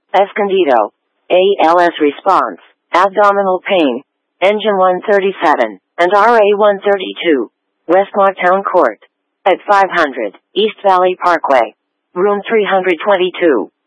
Escondido. ALS response. Abdominal pain. Engine 137 and RA 132. Westmont Town Court. At 500 East Valley Parkway. Room 322.